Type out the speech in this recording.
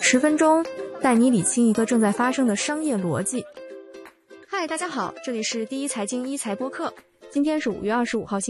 10分钟带你理清一个正在发生的商业逻辑。嗨，大家好，这里是第一财经一财播客，今天是5月25号星